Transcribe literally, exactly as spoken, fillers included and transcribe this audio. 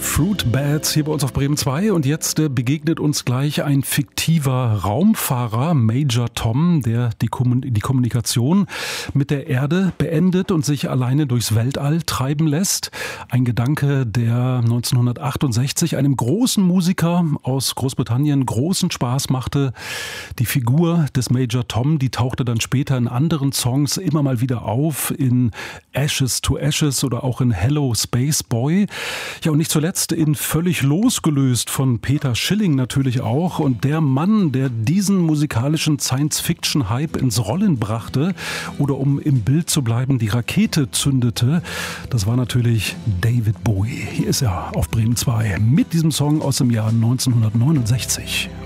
Fruit Bats hier bei uns auf Bremen zwei und jetzt äh, begegnet uns gleich ein fiktiver Raumfahrer, Major Tom, der die, Kommun- die Kommunikation mit der Erde beendet und sich alleine durchs Weltall treiben lässt. Ein Gedanke, der neunzehnhundertachtundsechzig einem großen Musiker aus Großbritannien großen Spaß machte. Die Figur des Major Tom, die tauchte dann später in anderen Songs immer mal wieder auf, in Ashes to Ashes oder auch in Hello Space Boy. Ja, und nicht zuletzt in Völlig losgelöst von Peter Schilling natürlich auch. Und der Mann, der diesen musikalischen Science-Fiction-Hype ins Rollen brachte oder um im Bild zu bleiben, die Rakete zündete, das war natürlich David Bowie. Hier ist er auf Bremen zwei mit diesem Song aus dem Jahr neunzehnhundertneunundsechzig.